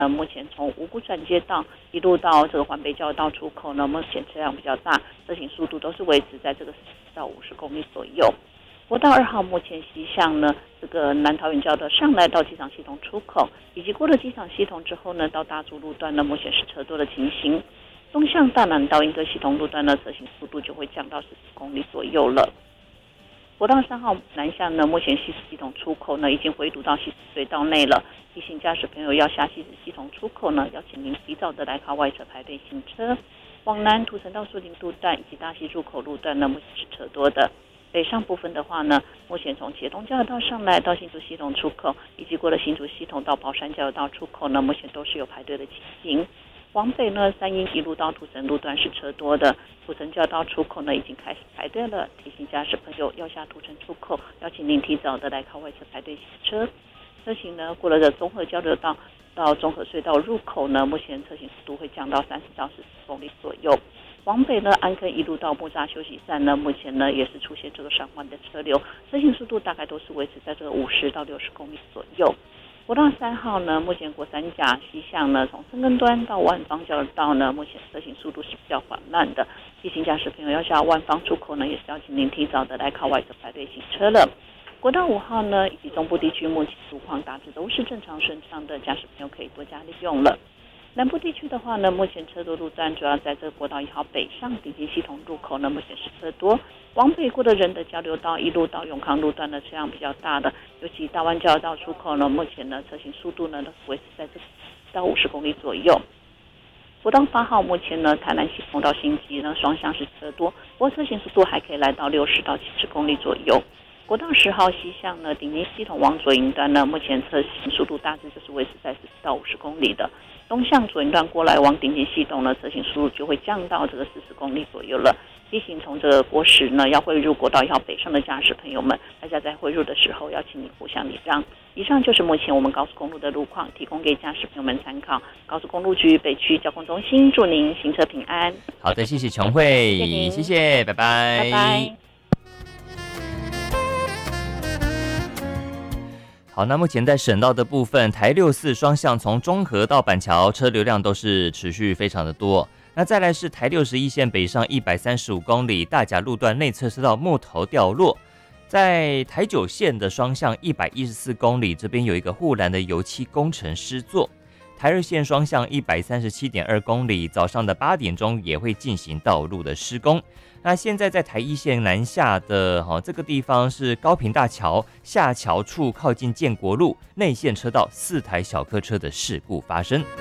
目前从五股转接道一路到这个环北交流道出口呢，目前车辆比较大，车行速度都是维持在这个40到50公里左右。国道2号目前西向呢，这个南桃园交流道上来到机场系统出口，以及过了机场系统之后呢，到大竹路段呢，目前是车多的情形。东向大南到鶯歌系统路段呢，车行速度就会降到40公里左右了。国道3号南向呢，目前西子系统出口呢已经回堵到西子隧道内了。提醒驾驶朋友要下西子系统出口呢，要请您提早的来靠外侧排队行车。往南土城到树林路段以及大溪入口路段呢，目前是车多的。北上部分的话呢，目前从茄东交流道上来到新竹系统出口，以及过了新竹系统到宝山交流道出口呢，目前都是有排队的情形。往北呢，三鶯一路到土城路段是车多的，土城交流道出口呢已经开始排队了，提醒驾驶朋友要下土城出口，要请您提早的来靠外侧排队行车。车型呢，过了的综合交流道到综合隧道入口呢，目前车型速度会降到30到40公里左右。往北呢，安坑一路到木栅休息站呢，目前呢也是出现这个上弯的车流，车型速度大概都是维持在这个50到60公里左右。国道3号呢，目前国三甲西向呢，从深耕端到万芳交流道呢，目前车行速度是比较缓慢的。提醒驾驶朋友要下万芳出口呢，也是要请您提早的来靠外侧排队行车了。国道5号呢，以及中部地区目前路况大致都是正常顺畅的，驾驶朋友可以多加利用了。南部地区的话呢，目前车多路段主要在这个国道1号北上顶金系统入口呢，目前是车多。往北过的仁德交流道一路到永康路段呢，车辆比较大的，尤其大湾交流道出口呢，目前呢车行速度呢都维持在这到50公里左右。国道8号目前呢，台南系统到新集呢双向是车多，不过车行速度还可以来到60到70公里左右。国道10号西向呢，顶金系统往左营端呢，目前车行速度大致就是维持在40到50公里的。东向左营段过来往顶金系统呢，车行速度就会降到这个40公里左右了。提醒从这个国10呢，要汇入国道1号北上的驾驶朋友们，大家在汇入的时候要请你互相礼让。以上就是目前我们高速公路的路况，提供给驾驶朋友们参考。高速公路局北区交通中心祝您行车平安。 好的，谢谢琼慧，谢谢，拜拜， 拜拜。 好，那目前在省道的部分，台64双向从中和到板桥，车流量都是持续非常的多。那再来是台61线北上135公里，大甲路段内侧车道木头掉落。在台9线的双向114公里，这边有一个护栏的油漆工程施作。台2线双向137.2公里，早上的8点钟也会进行道路的施工。那现在在台1线南下的这个地方是高屏大桥下桥处靠近建国路内线车道4台小客车的事故发生。